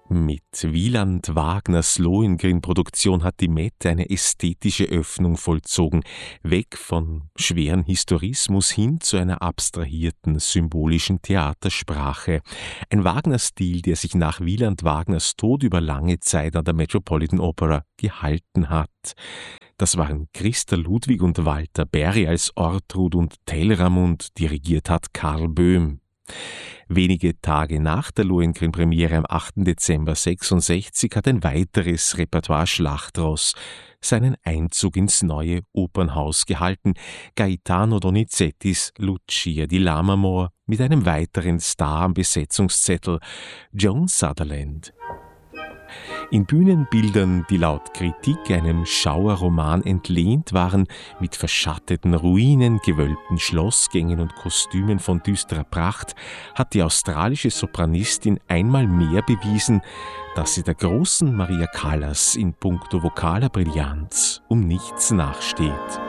Mit Wieland Wagners Lohengrin-Produktion hat die Met eine ästhetische Öffnung vollzogen, weg von schweren Historismus hin zu einer abstrahierten, symbolischen Theatersprache. Ein Wagner-Stil, der sich nach Wieland Wagners Tod über lange Zeit an der Metropolitan Opera gehalten hat. Das waren Christa Ludwig und Walter Berry als Ortrud und Telramund, dirigiert hat Karl Böhm. Wenige Tage nach der Lohengrin-Premiere am 8. Dezember 1966 hat ein weiteres Repertoire Schlachtross seinen Einzug ins neue Opernhaus gehalten, Gaetano Donizettis Lucia di Lammermoor mit einem weiteren Star am Besetzungszettel, Joan Sutherland. In Bühnenbildern, die laut Kritik einem Schauerroman entlehnt waren, mit verschatteten Ruinen, gewölbten Schlossgängen und Kostümen von düsterer Pracht, hat die australische Sopranistin einmal mehr bewiesen, dass sie der großen Maria Callas in puncto vokaler Brillanz um nichts nachsteht.